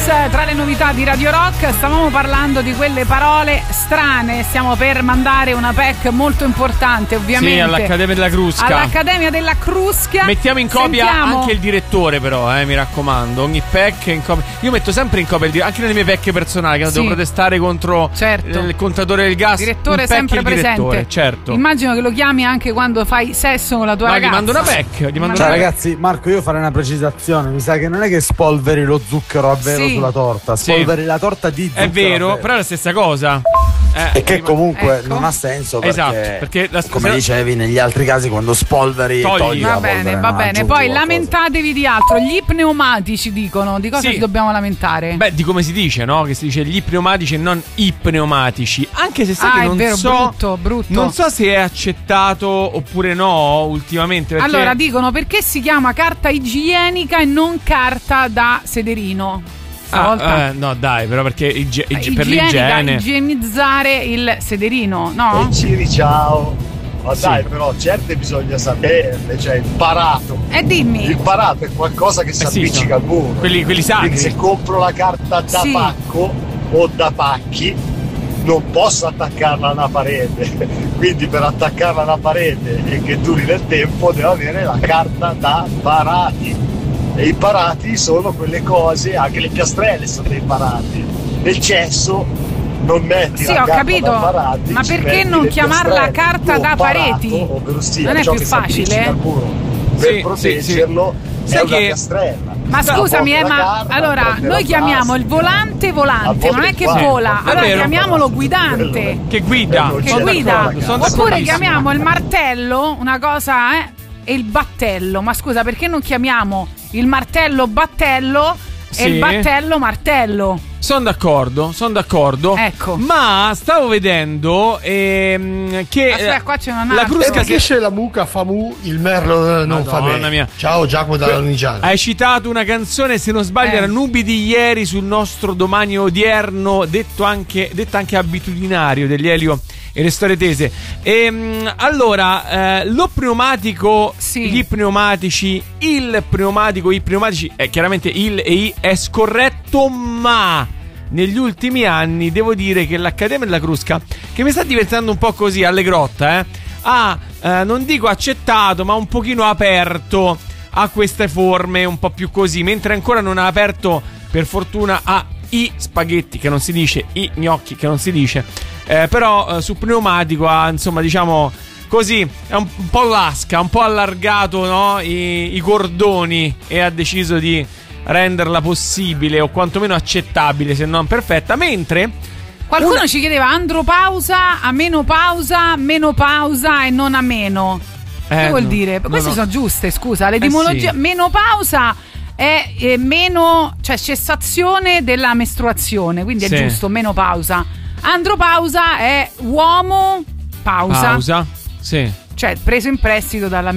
tra le novità di Radio Rock. Stavamo parlando di quelle parole strane. Stiamo per mandare una PEC molto importante, ovviamente. Sì, all'Accademia della Crusca. All'Accademia della Crusca. Mettiamo in copia anche il direttore, però, mi raccomando. Ogni PEC in copia. Io metto sempre in copia il direttore, anche nelle mie PEC personali, che devo protestare contro il contatore del gas. Direttore sempre presente. Certo. Immagino che lo chiami anche quando fai sesso con la tua ragazza. Gli mando una PEC. Ciao ragazzi, Marco, io farei una precisazione. Mi sa che non è che spolveri lo zucchero a vero sulla torta, spolveri la torta di zucchero. È vero, però è la stessa cosa. E che comunque non ha senso, perché come dicevi, negli altri casi quando spolveri togli va la bene, polvere, va bene. Poi lamentatevi di altro. Gli pneumatici dicono. Di cosa ci dobbiamo lamentare? Beh, di come si dice, no? Che si dice gli pneumatici e non i pneumatici. Anche se sai che non vero, so brutto. Non so se è accettato oppure no ultimamente, perché... Allora dicono perché si chiama carta igienica e non carta da sederino. No dai, però perché per l'igiene, igienizzare il sederino, no? E Ciri, ciao. Ma dai, però certe bisogna saperle, cioè imparato. Dimmi. Imparato è qualcosa che si appiccica al muro. Quelli sacri. Quindi se compro la carta da pacco o da pacchi, non posso attaccarla a una parete. Quindi per attaccarla a una parete e che duri nel tempo devo avere la carta da parati. E i parati sono quelle cose, anche le piastrelle sono dei parati. Nel cesso non metti la carta da parati. Ma perché non chiamarla carta da pareti? Non è più facile? Per proteggerlo è una piastrella. Ma scusami, allora noi chiamiamo il volante, non è che vola. Allora chiamiamolo guidante. Che guida. Oppure chiamiamo il martello, una cosa, e il battello. Ma scusa, perché non chiamiamo il martello battello e il battello martello? Sono d'accordo. Ecco. Ma stavo vedendo che qua c'è una la Crusca che esce la mucca fa mu, il merlo non fa bene. Mia. Ciao Giacomo dalla Lunigiana. Hai citato una canzone, se non sbaglio era Nubi di ieri, sul nostro domani odierno, detta anche abitudinario degli Elio e le storie tese. Allora lo pneumatico, gli pneumatici, il pneumatico, i pneumatici, chiaramente il e i è scorretto, ma negli ultimi anni devo dire che l'Accademia della Crusca, che mi sta diventando un po' così allegrotta, non dico accettato, ma un pochino aperto a queste forme un po' più così, mentre ancora non ha aperto, per fortuna, a i spaghetti, che non si dice, i gnocchi, che non si dice, però su pneumatico ha, insomma, diciamo così, è un po' lasca, un po' allargato, no? I cordoni, e ha deciso di renderla possibile o quantomeno accettabile, se non perfetta. Mentre qualcuno ci chiedeva andropausa, a menopausa e non a meno. Che vuol dire? Queste sono giuste, scusa, l'etimologia. Menopausa è meno, cioè cessazione della mestruazione, quindi è giusto, menopausa. Andropausa è uomo pausa. Sì. Cioè preso in prestito dalla